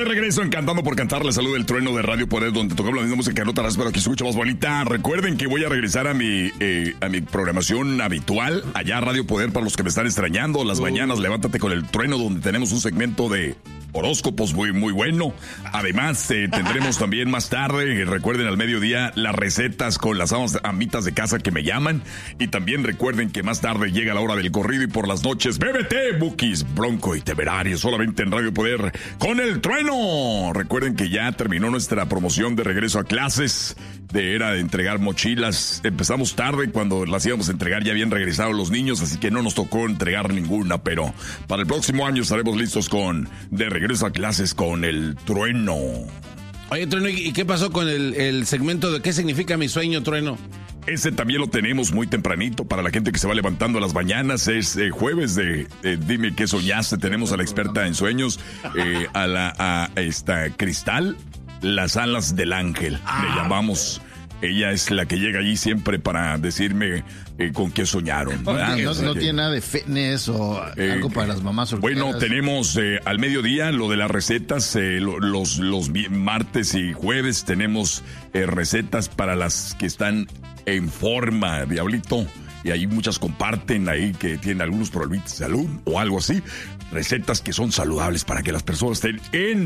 regreso en Cantando por Cantar. Les saluda el Trueno de Radio Poder, donde tocamos la misma música que no tardas, pero que se escucha más bonita. Recuerden que voy a regresar a mi programación habitual, allá a Radio Poder, para los que me están extrañando. Las mañanas, Levántate con el Trueno, donde tenemos un segmento de horóscopos muy, muy bueno. Además, tendremos también más tarde, recuerden, al mediodía, las recetas con las amitas de casa que me llaman. Y también recuerden que más tarde llega la hora del corrido, y por las noches, BBT, Bukis, Bronco y Temerario, solamente en Radio Poder con el Trueno. Recuerden que ya terminó nuestra promoción de regreso a clases, era de entregar mochilas. Empezamos tarde, cuando las íbamos a entregar ya habían regresado los niños, así que no nos tocó entregar ninguna, pero para el próximo año estaremos listos de regreso a clases con el Trueno. Oye, Trueno, ¿y qué pasó con el segmento de qué significa mi sueño, Trueno? Ese también lo tenemos muy tempranito para la gente que se va levantando a las mañanas. Es jueves de Dime qué soñaste. Tenemos a la experta en sueños, a esta Cristal, las alas del ángel, le llamamos. Ella es la que llega allí siempre para decirme con qué soñaron. No tiene nada de fitness o algo para las mamás solteras. Bueno, tenemos al mediodía lo de las recetas. Los martes y jueves tenemos recetas para las que están en forma, Diablito. Y ahí muchas comparten ahí que tienen algunos problemas de salud o algo así. Recetas que son saludables para que las personas estén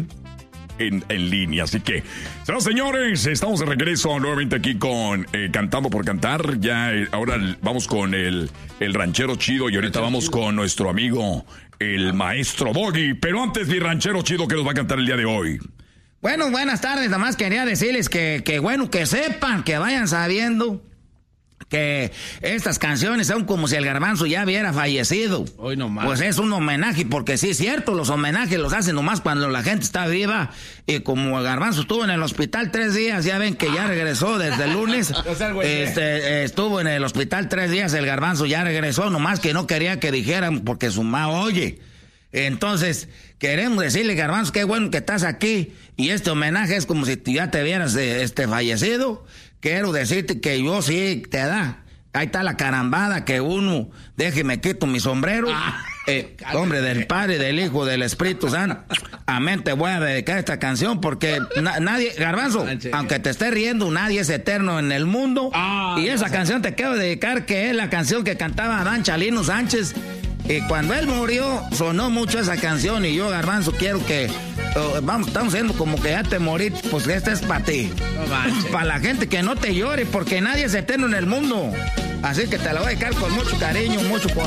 en línea. Así que, señores, estamos de regreso nuevamente aquí con Cantando por Cantar. Ya ahora vamos con el ranchero chido, y ahorita vamos con nuestro amigo el maestro Doggy. Pero antes, mi ranchero chido, que nos va a cantar el día de hoy. Bueno, buenas tardes. Nada más quería decirles que bueno, que sepan, que vayan sabiendo que estas canciones son como si el Garbanzo ya hubiera fallecido. Hoy nomás. Pues es un homenaje, porque sí es cierto, los homenajes los hacen nomás cuando la gente está viva. Y como el Garbanzo estuvo en el hospital 3 días, ya ven que ya regresó desde el lunes. Estuvo en el hospital 3 días, el Garbanzo ya regresó, nomás que no quería que dijeran porque su mamá oye. Entonces, queremos decirle, Garbanzo, qué bueno que estás aquí, y este homenaje es como si ya te vieras fallecido. Quiero decirte que yo sí te da. Ahí está la carambada que uno, déjeme quito mi sombrero. Hombre del Padre, del Hijo, del Espíritu Santo. Amén, te voy a dedicar esta canción porque nadie, Garbanzo, aunque te estés riendo, nadie es eterno en el mundo. Y esa canción te quiero dedicar, que es la canción que cantaba Adán Chalino Sánchez. Y cuando él murió, sonó mucho esa canción, y yo, Garbanzo, quiero que... estamos haciendo como que ya te morí, pues esta es para ti. No, para la gente que no te llore, porque nadie es eterno en el mundo. Así que te la voy a dedicar con mucho cariño, mucho corazón.